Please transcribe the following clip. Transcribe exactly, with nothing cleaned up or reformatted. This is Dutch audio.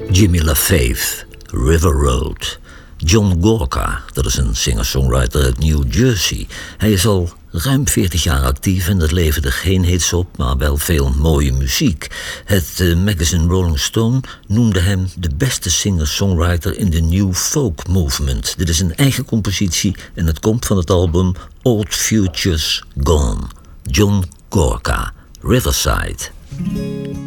Jimmy LaFave, River Road. John Gorka, dat is een singer-songwriter uit New Jersey. Hij is al ruim veertig jaar actief en dat leverde geen hits op, maar wel veel mooie muziek. Het uh, magazine Rolling Stone noemde hem de beste singer-songwriter in de New Folk Movement. Dit is een eigen compositie en het komt van het album Old Futures Gone. John Gorka, Riverside.